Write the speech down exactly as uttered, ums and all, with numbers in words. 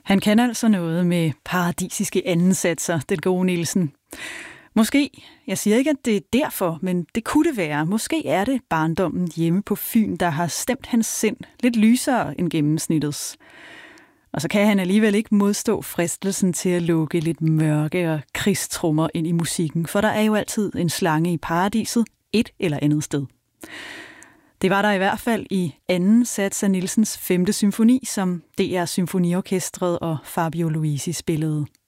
Han kan altså noget med paradisiske andensatser, den gode Nielsen. Måske, jeg siger ikke, at det er derfor, men det kunne det være. Måske er det barndommen hjemme på Fyn, der har stemt hans sind lidt lysere end gennemsnittets. Og så kan han alligevel ikke modstå fristelsen til at lukke lidt mørke og krigstrummer ind i musikken, for der er jo altid en slange i paradiset, et eller andet sted. Det var der i hvert fald i anden sats af Nielsens femte symfoni, som D R Symfoniorkestret og Fabio Luisi spillede.